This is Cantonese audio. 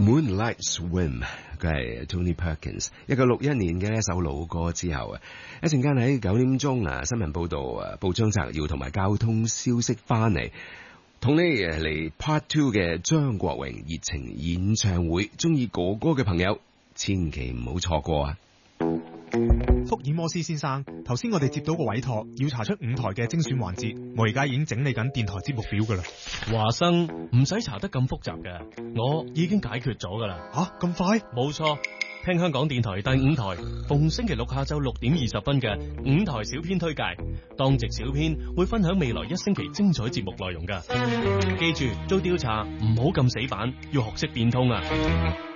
Moonlight Swim， 佢係 Tony Perkins 1961年嘅一首老歌之後啊，一陣間喺9點鐘啊新聞報道啊報章摘要同埋交通消息翻嚟，同你嚟 Part 2嘅張國榮熱情演唱會，中意哥哥嘅朋友千祈唔好錯過啊！ 福爾摩斯先生，頭先我哋接到個委託，要查出5台嘅精選環節，我而家已經整理緊電台節目表噶啦。 華生，唔使查得咁複雜嘅，我已經解決咗噶啦。 吓，咁快？ 冇錯，聽香港電台第5台，逢星期六下晝6點20分嘅5台小編推介，當值小編會分享未來1星期精彩節目內容噶。記住，做調查唔好咁死板，要學識變通啊！